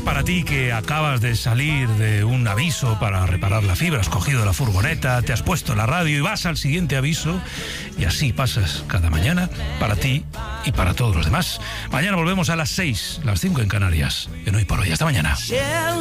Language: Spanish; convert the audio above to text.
Para ti que acabas de salir de un aviso para reparar la fibra, has cogido la furgoneta, te has puesto la radio y vas al siguiente aviso, y así pasas cada mañana para ti y para todos los demás. Mañana volvemos a las 6, las 5 en Canarias. En Hoy por Hoy. Hasta mañana.